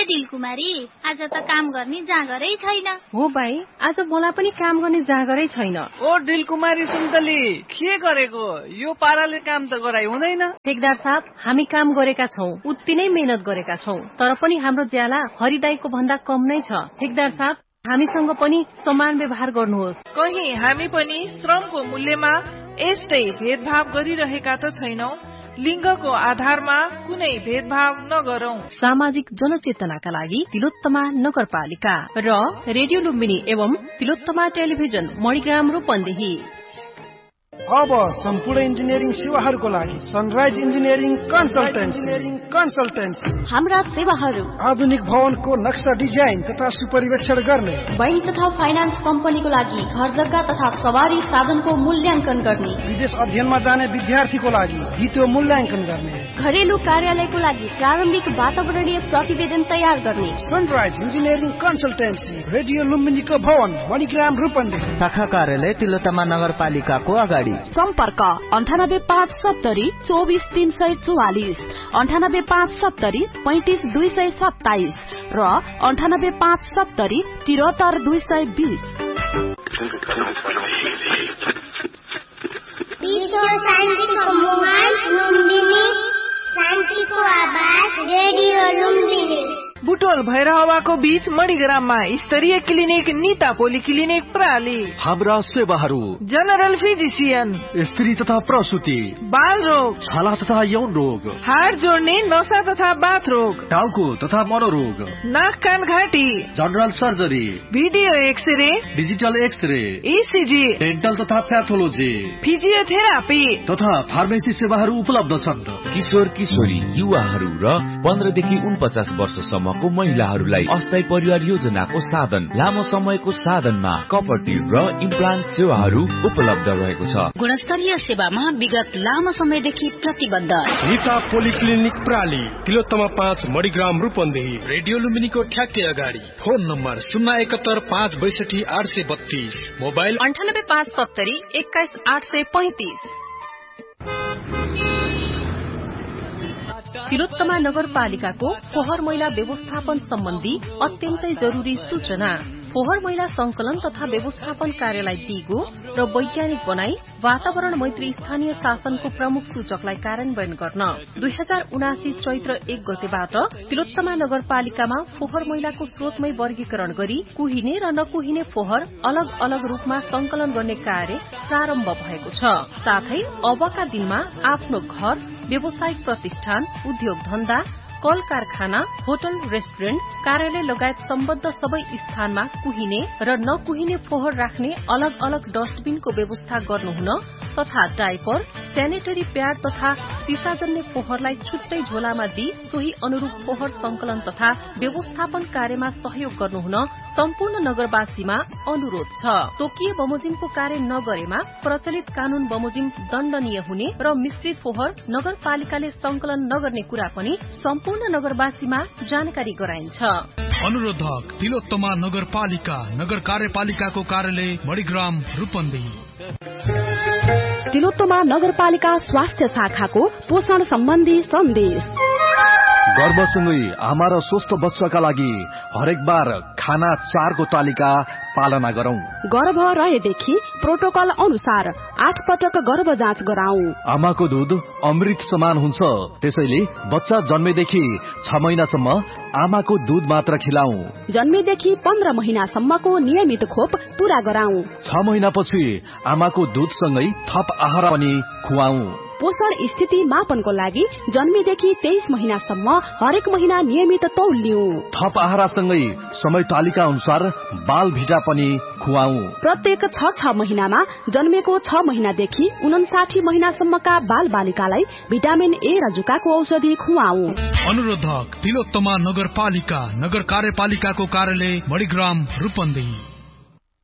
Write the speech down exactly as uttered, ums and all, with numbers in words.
दिलकुमारी, आज त काम गर्ने जाँगरै छैन। हो भाइ, आज मलाई पनि काम गर्ने जाँगरै छैन। ओ दिलकुमारी सुन्तली, के गरेको? यो पाराले काम त गराइ हुँदैन। ठेकदार साहब, हामी काम गरेका छौं, उति नै मेहनत गरेका छौं, तर पनि हाम्रो ज्याला हरिदाईको भन्दा कम नै छ। ठेकदार साहब, हामीसँग पनि समान व्यवहार गर्नुहोस्। कहीं हामी पनि श्रमको मूल्यमा यस्तै भेदभाव गरिरहेका त छैनौं। लिङ्गको आधारमा कुनै भेदभाव नगरौं। सामाजिक जनचेतनाका लागि तिलोत्तमा नगरपालिका र रेडियो लुम्बिनी एवं तिलोत्तमा टेलिभिजन मणिग्राम रूपन्देही। अब सम्पूर्ण इन्जिनियरिङ सेवाहरूको लागि सनराइज इन्जिनियरिङ कन्सल्टेन्सी कन्सल्टेन्सी हाम्रा सेवाहरू आधुनिक भवनको नक्सा डिजाइन तथा सुपरिवेक्षण गर्ने, बैंक तथा फाइनान्स कम्पनीको लागि घर जग्गा तथा सवारी साधनको मूल्याङ्कन गर्ने, विदेश अध्ययनमा जाने विद्यार्थीको लागि द्वितीय मूल्याङ्कन गर्ने, घरेलु कार्यालयको लागि प्रारम्भिक वातावरणीय प्रतिवेदन तयार गर्ने। सनराइज इन्जिनियरिङ कन्सल्टेन्सी रेडियो लुम्बिनीको भवन मणिग्राम रूपन्देही। शाखा कार्यालय तिलोत्तमा नगरपालिकाको अगाडि। सम्पर्क अन्ठानब्बे पाँच सत्तरी चौबिस तीन सय चौवालिस, अन्ठानब्बे पाँच सत्तरी पैंतिस दुई सय सत्ताइस र अन्ठानब्बे पाँच सत्तरी तिहत्तर दुई सय बिस। शान्तिको आवाज रेडियो लुम्बिनी। बुटोल भैरहवाको बीच मणिग्राममा स्तरीय क्लिनिक निता पोली क्लिनिक प्राली। हाम्रा सेवाहरू जनरल फिजिसियन, स्त्री तथा प्रसुति, बाल रोग, छाला तथा यौन रोग, हाड जोड्ने नसा तथा बाथ रोग, टाउको तथा मनोरोग, नाक कान घाँटी, general surgery, video x-ray, digital x-ray, ECG, dental तथा प्याथोलोजी, फिजियोथेरापी तथा फार्मेसी सेवाहरू उपलब्ध छन्। किशोर किशोरी, युवाहरू र पन्ध्रदेखि उनपचास वर्षसम्म को महिलाहरूलाई अस्थायी परिवार योजनाको साधन, लामो समयको साधनमा कपरटी र इम्प्लान्ट सेवाहरू उपलब्ध रहेको छ। गुणस्तरीय सेवामा विगत लामो समयदेखि प्रतिबद्ध निता पोलिक्लिनिक प्राली, तिलोत्तमा पाँच मणिग्राम रूपन्देही। रेडियो लुम्बिनीको ठ्याक्कै अगाडि। फोन नम्बर शून्य एकहत्तर पाँच बैसठी आठ सय बत्तीस, मोबाइल अन्ठानब्बे पाँच सत्तरी एक्काइस आठ सय पैंतिस। तिलोत्तमा नगरपालिकाको फोहोर मैला व्यवस्थापन सम्बन्धी अत्यन्तै जरुरी सूचना। फोहोर मैला संकलन तथा व्यवस्थापन कार्यालय दिगो र वैज्ञानिक बनाई वातावरण मैत्री स्थानीय शासनको प्रमुख सूचकलाई कार्यान्वयन गर्न दुई हजार उनासी चैत्र एक गतेबाट तिलोत्तमा नगरपालिकामा फोहोर मैलाको स्रोतमै वर्गीकरण गरी कुहिने र नकुहिने फोहोर अलग अलग रूपमा संकलन गर्ने कार्य प्रारम्भ भएको छ। साथै अबका दिनमा आफ्नो घर, व्यावसायिक प्रतिष्ठान, उद्योग धन्दा, कल कारखाना, होटल, रेस्टुरेन्ट, कार्यालय लगायत सम्बद्ध सबै स्थानमा कुहिने र नकुहिने फोहोर राख्ने अलग अलग डस्टबिनको व्यवस्था गर्नुहुन तथा डाइपर, सेनेटरी प्याड तथा सिसाजन्य फोहोरलाई छुट्टै झोलामा दिई सोही अनुरूप फोहोर संकलन तथा व्यवस्थापन कार्यमा सहयोग गर्नुहुन सम्पूर्ण नगरवासीमा अनुरोध छ। तोकिए बमोजिमको कार्य नगरेमा प्रचलित कानून बमोजिम दण्डनीय हुने र मिश्रित फोहोर नगरपालिकाले संकलन नगर्ने कुरा पनि सम्पूर्ण नगरवासीमा जानकारी गराइन्छ। अनुरोधक तिलोत्तमा नगरपालिका, नगर कार्यपालिकाको कार्यालय मणिग्राम रूपन्देही। तिलोत्तमा नगरपालिका स्वास्थ्य शाखाको पोषण सम्बन्धी सन्देश। गर्भसँगै आमा र स्वस्थ बच्चाका लागि हरेक बार खाना चारको तालिका पालना गरौं। गर्भ रहेदेखि प्रोटोकल अनुसार आठ पटक गर्भ जाँच गराऊ। आमाको दूध अमृत समान हुन्छ, त्यसैले बच्चा जन्मेदेखि छ महिनासम्म आमाको दूध मात्र खिलाऊ। जन्मेदेखि पन्ध्र महिनासम्मको नियमित खोप पूरा गराऊ। छ महिनापछि आमाको दूधसँगै थप आहार पनि खुवाऊ। पोषण स्थिति मापनको लागि जन्मेदेखि तेइस महिनासम्म हरेक महिना नियमित तौल लिऊ। थप आहारसँगै समय तालिका अनुसार बाल भिटा पनि खुवाऊ। प्रत्येक छ छ महिनामा जन्मेको छ महिनादेखि उनासाठी महिनासम्मका बाल बालिकालाई भिटामिन ए र जुकाको औषधि खुवाऊ। अनुरोधक तिलोत्तमा नगरपालिका, नगर कार्यपालिकाको कार्यालय मणिग्राम रूपन्देही।